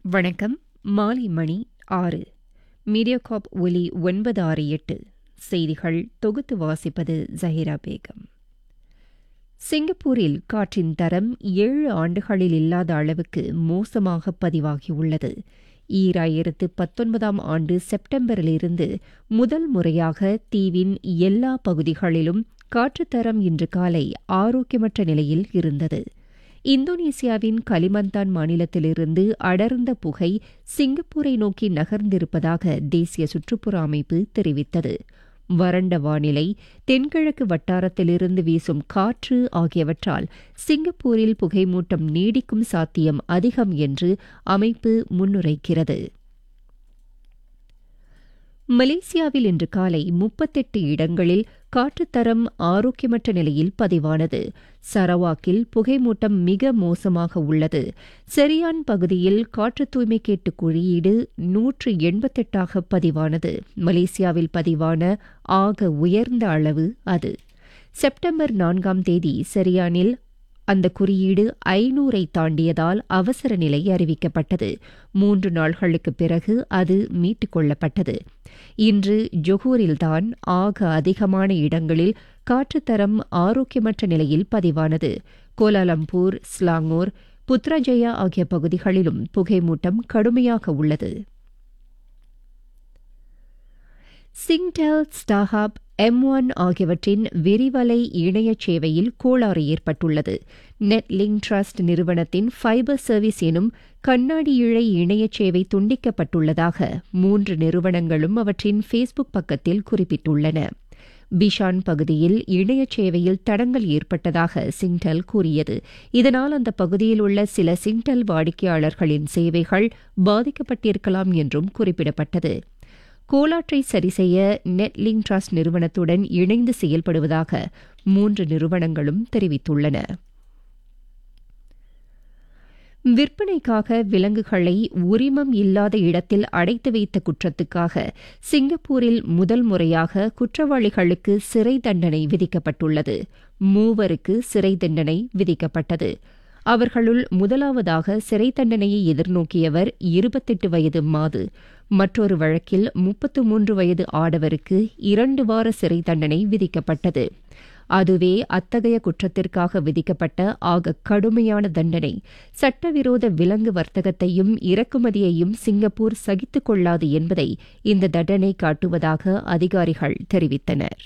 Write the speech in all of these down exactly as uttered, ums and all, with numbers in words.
வணக்கம். மாலை மணி ஆறு. மீடியாகாப் ஒலி ஒன்பது ஆறு எட்டு. செய்திகள் தொகுத்து வாசிப்பது ஜஹீரா பேகம். சிங்கப்பூரில் காற்றின் தரம் ஏழு ஆண்டுகளில் இல்லாத அளவுக்கு மோசமாக பதிவாகியுள்ளது. ஈராயிரத்து பத்தொன்பதாம் ஆண்டு செப்டம்பரிலிருந்து முதல் முறையாக தீவின் எல்லா பகுதிகளிலும் காற்றுத்தரம் இன்று காலை ஆரோக்கியமற்ற நிலையில் இருந்தது. இந்தோனேசியாவின் கலிமந்தான் மாநிலத்திலிருந்து அடர்ந்த புகை சிங்கப்பூரை நோக்கி நகர்ந்திருப்பதாக தேசிய சுற்றுப்புற அமைப்பு தெரிவித்தது. வறண்ட வானிலை, தென்கிழக்கு வட்டாரத்திலிருந்து வீசும் காற்று ஆகியவற்றால் சிங்கப்பூரில் புகைமூட்டம் நீடிக்கும் சாத்தியம் அதிகம் என்று அமைப்பு முன்னுரைக்கிறது. மலேசியாவில் இன்று காலை முப்பத்தெட்டு இடங்களில் காற்றுத்தரம் ஆரோக்கியமற்ற நிலையில் பதிவானது. சரவாக்கில் புகைமூட்டம் மிக மோசமாக உள்ளது. செரியான் பகுதியில் காற்று தூய்மை கேட்டு குறியீடு நூற்று எண்பத்தெட்டாக பதிவானது. மலேசியாவில் பதிவான ஆக உயர்ந்த அளவு அது. செப்டம்பர் நான்காம் தேதி செரியானில் அந்த குறியீடு ஐநூறை தாண்டியதால் அவசர நிலை அறிவிக்கப்பட்டது. மூன்று நாள்களுக்கு பிறகு அது மீட்டுக் கொள்ளப்பட்டது. இன்று ஜொகூரில்தான் ஆக அதிகமான இடங்களில் காற்றுத்தரம் ஆரோக்கியமற்ற நிலையில் பதிவானது. கோலாலம்பூர், ஸ்லாங்கூர், புத்ராஜயா ஆகிய பகுதிகளிலும் புகைமூட்டம் கடுமையாக உள்ளது. சிங்டெல், ஸ்டாஹாப், எம் ஒன் ஆகியவற்றின் விரிவலை இணைய சேவையில் கோளாறு ஏற்பட்டுள்ளது. நெட்லிங்க் ட்ரஸ்ட் நிறுவனத்தின் ஃபைபர் சர்வீஸ் எனும் கண்ணாடி இழை இணைய சேவை துண்டிக்கப்பட்டுள்ளதாக மூன்று நிறுவனங்களும் அவற்றின் ஃபேஸ்புக் பக்கத்தில் குறிப்பிட்டுள்ளன. பிஷான் பகுதியில் இணைய சேவையில் தடங்கல் ஏற்பட்டதாக சிங்டெல் கூறியது. இதனால் அந்த பகுதியில் உள்ள சில சிங்டெல் வாடிக்கையாளர்களின் சேவைகள் பாதிக்கப்பட்டிருக்கலாம் என்றும் குறிப்பிடப்பட்டது. கோளாற்றை சரிசெய்ய நெட்லிங்க் ட்ரஸ்ட் நிறுவனத்துடன் இணைந்து செயல்படுவதாக மூன்று நிறுவனங்களும் தெரிவித்துள்ளன. விற்பனைக்காக விலங்குகளை உரிமம் இல்லாத இடத்தில் அடைத்து வைத்த குற்றத்துக்காக சிங்கப்பூரில் முதல் முறையாக குற்றவாளிகளுக்கு சிறை தண்டனை விதிக்கப்பட்டுள்ளது. மூவருக்கு சிறை தண்டனை விதிக்கப்பட்டது. அவர்களுள் முதலாவதாக சிறை தண்டனையை எதிர்நோக்கியவர் இருபத்தெட்டு வயது மாது. மற்றொரு வழக்கில் முப்பத்து மூன்று வயது ஆடவருக்கு இரண்டு வார சிறை தண்டனை விதிக்கப்பட்டது. அதுவே அத்தகைய குற்றத்திற்காக விதிக்கப்பட்ட ஆக கடுமையான தண்டனை. சட்டவிரோத விலங்கு வர்த்தகத்தையும் இறக்குமதியையும் சிங்கப்பூர் சகித்துக் கொள்ளாது என்பதை இந்த தண்டனை காட்டுவதாக அதிகாரிகள் தெரிவித்தனர்.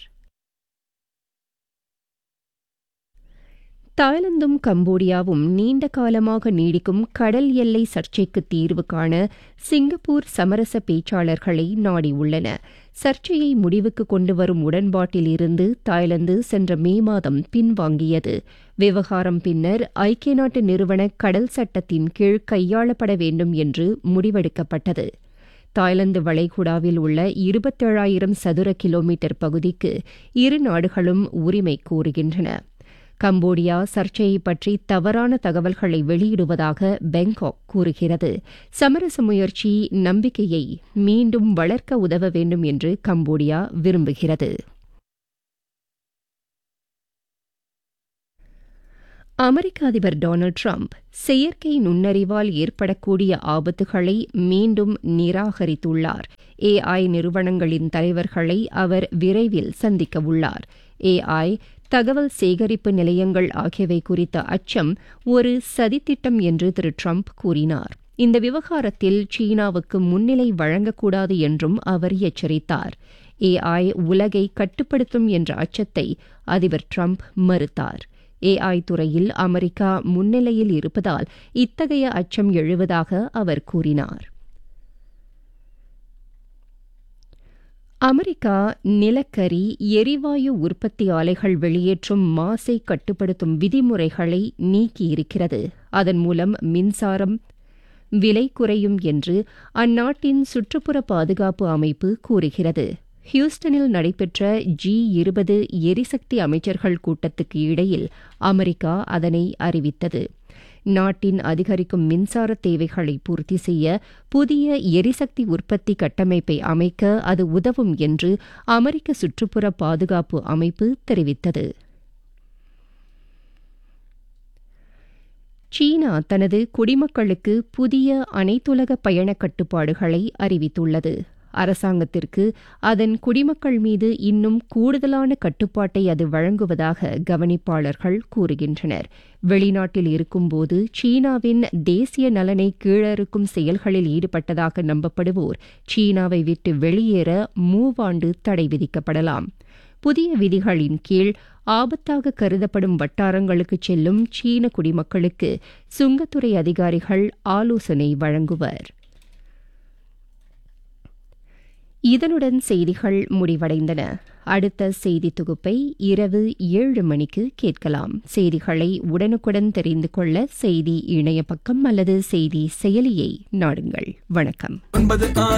தாய்லாந்தும் கம்போடியாவும் நீண்ட காலமாக நீடிக்கும் கடல் எல்லை சர்ச்சைக்கு தீர்வு காண சிங்கப்பூர் சமரச பேச்சாளர்களை நாடியுள்ளன. சர்ச்சையை முடிவுக்கு கொண்டு வரும் உடன்பாட்டில் இருந்து தாய்லாந்து சென்ற மே மாதம் பின்வாங்கியது. விவகாரம் பின்னர் ஐக்கிய நாட்டு நிறுவன கடல் சட்டத்தின் கீழ் கையாளப்பட வேண்டும் என்று முடிவெடுக்கப்பட்டது. தாய்லாந்து வளைகுடாவில் உள்ள இருபத்தேழாயிரம் சதுர கிலோமீட்டர் பகுதிக்கு இரு நாடுகளும் உரிமை கோருகின்றன. கம்போடியா சர்ச்சையை பற்றி தவறான தகவல்களை வெளியிடுவதாக பாங்காக் கூறுகிறது. சமரச முயற்சி நம்பிக்கையை மீண்டும் வளர்க்க உதவ வேண்டும் என்று கம்போடியா விரும்புகிறது. அமெரிக்க அதிபர் டொனால்டு டிரம்ப் செயற்கை நுண்ணறிவால் ஏற்படக்கூடிய ஆபத்துகளை மீண்டும் நிராகரித்துள்ளார். ஏஐ நிறுவனங்களின் தலைவர்களை அவர் விரைவில் சந்திக்கவுள்ளார். ஏஐ, தகவல் சேகரிப்பு நிலையங்கள் ஆகியவை குறித்த அச்சம் ஒரு சதித்திட்டம் என்று திரு டிரம்ப் கூறினார். இந்த விவகாரத்தில் சீனாவுக்கு முன்னிலை வழங்கக்கூடாது என்றும் அவர் எச்சரித்தார். ஏஐ உலகை கட்டுப்படுத்தும் என்ற அச்சத்தை அதிபர் டிரம்ப் மறுத்தார். ஏஐ துறையில் அமெரிக்கா முன்னிலையில் இருப்பதால் இத்தகைய அச்சம் எழுவதாக அவர் கூறினார். அமெரிக்கா நிலக்கரி, எரிவாயு உற்பத்தி ஆலைகள் வெளியேற்றும் மாசை கட்டுப்படுத்தும் விதிமுறைகளை நீக்கியிருக்கிறது. அதன் மூலம் மின்சாரம் விலை குறையும் என்று அந்நாட்டின் சுற்றுப்புற பாதுகாப்பு அமைப்பு கூறுகிறது. ஹியூஸ்டனில் நடைபெற்ற ஜி இருபது எரிசக்தி அமைச்சர்கள் கூட்டத்துக்கு இடையில் அமெரிக்கா அதனை அறிவித்தது. நாட்டின் அதிகரிக்கும் மின்சார தேவைகளை பூர்த்தி செய்ய புதிய எரிசக்தி உற்பத்தி கட்டமைப்பை அமைக்க அது உதவும் என்று அமெரிக்க சுற்றுப்புற பாதுகாப்பு அமைப்பு தெரிவித்தது. சீனா தனது குடிமக்களுக்கு புதிய அனைத்துலக பயண கட்டுப்பாடுகளை அறிவித்துள்ளது. அரசாங்கத்திற்கு அதன் குடிமக்கள் மீது இன்னும் கூடுதலான கட்டுப்பாட்டை அது வழங்குவதாக கவனிப்பாளர்கள் கூறுகின்றனர். வெளிநாட்டில் இருக்கும்போது சீனாவின் தேசிய நலனை கீழறுக்கும் செயல்களில் ஈடுபட்டதாக நம்பப்படுவோர் சீனாவை விட்டு வெளியேற மூவாண்டு தடை விதிக்கப்படலாம். புதிய விதிகளின் கீழ் ஆபத்தாக கருதப்படும் வட்டாரங்களுக்கு செல்லும் சீன குடிமக்களுக்கு சுங்கத்துறை அதிகாரிகள் ஆலோசனை வழங்குவர். இதனுடன் செய்திகள் முடிவடைந்தன. அடுத்த செய்தி தொகுப்பை இரவு ஏழு மணிக்கு கேட்கலாம். செய்திகளை உடனுக்குடன் தெரிந்து கொள்ள செய்தி இணைய பக்கம் அல்லது செய்தி செயலியை நாடுங்கள். வணக்கம்.